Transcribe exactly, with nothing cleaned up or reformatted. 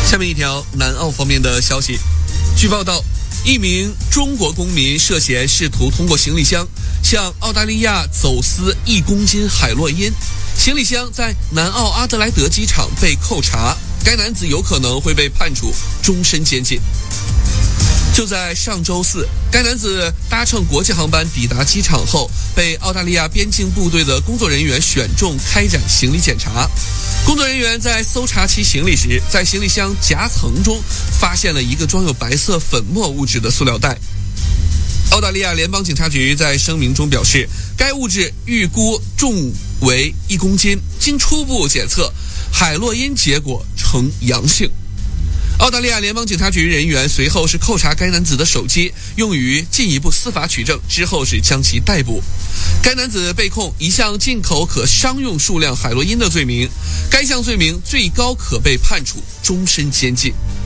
下面一条南澳方面的消息，据报道，一名中国公民涉嫌试图通过行李箱向澳大利亚走私一公斤海洛因，行李箱在南澳阿德莱德机场被扣查，该男子有可能会被判处终身监禁。就在上周四，该男子搭乘国际航班抵达机场后，被澳大利亚边境部队的工作人员选中开展行李检查。工作人员在搜查其行李时，在行李箱夹层中发现了一个装有白色粉末物质的塑料袋。澳大利亚联邦警察局在声明中表示，该物质预估重为一公斤，经初步检测，海洛因结果呈阳性。澳大利亚联邦警察局人员随后是扣查该男子的手机，用于进一步司法取证，之后是将其逮捕。该男子被控一项进口可商用数量海洛因的罪名，该项罪名最高可被判处终身监禁。